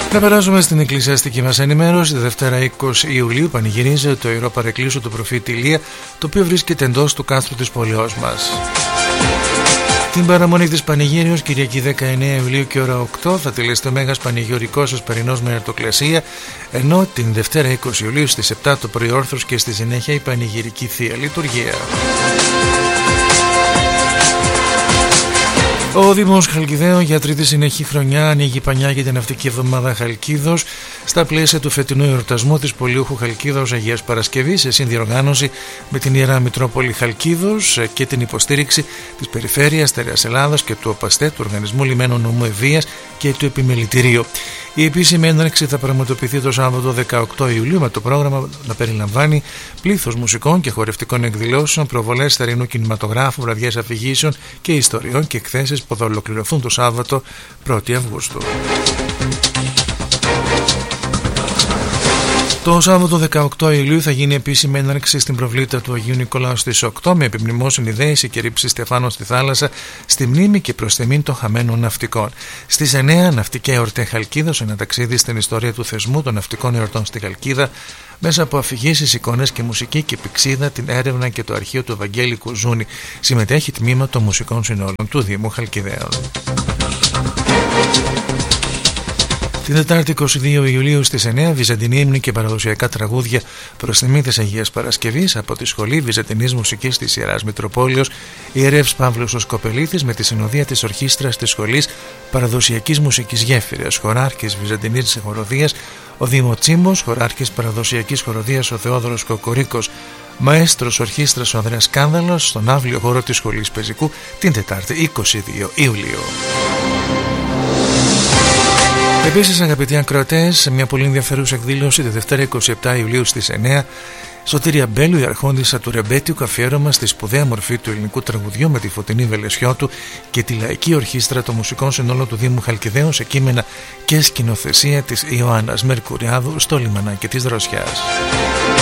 Να περάσουμε στην εκκλησιαστική μας ενημέρωση. Τη Δευτέρα 20 Ιουλίου πανηγυρίζει το Ιερό Παρεκκλήσιο του Προφήτη Ηλία, το οποίο βρίσκεται εντός του κάστρου της πόλεως μας. Την παραμονή της Πανηγύριος, Κυριακή 19 Ιουλίου και ώρα 8, θα τελεστεί ο Μέγας Πανηγιορικός Εσπερινός με Αρτοκλασία, ενώ την Δευτέρα 20 Ιουλίου στις 7 το πρωί όρθρος και στη συνέχεια η Πανηγυρική Θεία Λειτουργία. Ο Δήμος Χαλκιδαίων για τρίτη συνεχή χρονιά ανοίγει πανιά για την ναυτική εβδομάδα Χαλκίδος στα πλαίσια του φετινού εορτασμού της Πολιούχου Χαλκίδος Αγίας Παρασκευής, σε συνδιοργάνωση με την Ιερά Μητρόπολη Χαλκίδος και την υποστήριξη της Περιφέρειας Στερεάς Ελλάδας και του ΟΠΑΣΤΕ, του Οργανισμού Λιμένων Νομού Ευβοίας και του Επιμελητηρίου. Η επίσημη έναρξη θα πραγματοποιηθεί το Σάββατο 18 Ιουλίου, με το πρόγραμμα να περιλαμβάνει πλήθος μουσικών και χορευτικών εκδηλώσεων, προβολές θερινού κινηματογράφου, βραδιές αφηγήσεων και ιστοριών και εκθέσεις που θα ολοκληρωθούν το Σάββατο 1η Αυγούστου. Το Σάββατο 18 Ιουλίου θα γίνει επίσημη έναρξη στην προβλήτα του Αγίου Νικολάου στις 8 με επιμνημόσυνη δέηση και ρήψη στεφάνων στη θάλασσα, στη μνήμη και προς τιμήν των χαμένων ναυτικών. Στις 9 ναυτική εορτή Χαλκίδος, ένα ταξίδι στην ιστορία του θεσμού των ναυτικών εορτών στη Χαλκίδα, μέσα από αφηγήσεις, εικόνες και μουσική και πυξίδα, την έρευνα και το αρχείο του Ευαγγέλη Κουζούνη. Συμμετέχει τμήμα των μουσικών συνόλων του Δήμου Χαλκιδαίων. Την Τετάρτη 22 Ιουλίου στις 9, βυζαντινή ύμνη και παραδοσιακά τραγούδια προς τιμή της Αγίας Παρασκευής από τη Σχολή Βυζαντινής Μουσικής της Ιεράς Μητροπόλεως, ιερεύς Παύλος ο Σκοπελίθης με τη συνοδεία της Ορχήστρας της Σχολής Παραδοσιακής Μουσικής Γέφυρας, χωράρχης Βυζαντινής Χοροδίας ο Δήμο Τσίμπος, χωράρχης Παραδοσιακής Χοροδίας ο Θεόδωρος Κοκορίκος, μαέστρος Ορχήστρας ο Ανδρέας Σκάνδαλος στον αύλιο χώρο της Σχολής Πεζικού την Τετάρτη 22 Ιουλίου. Επίσης, αγαπητοί ακροατές, σε μια πολύ ενδιαφέρουσα εκδήλωση τη Δευτέρα 27 Ιουλίου στις 9, Σωτήρια Μπέλου, η αρχόντισσα του Ρεμπέτιου, αφιέρωμα στη σπουδαία μορφή του ελληνικού τραγουδιού με τη Φωτεινή Βελεσιώτου και τη Λαϊκή Ορχήστρα των Μουσικών Συνόλων του Δήμου Χαλκιδαίων σε κείμενα και σκηνοθεσία της Ιωάννας Μερκουριάδου στο λιμανάκι της Δροσιάς.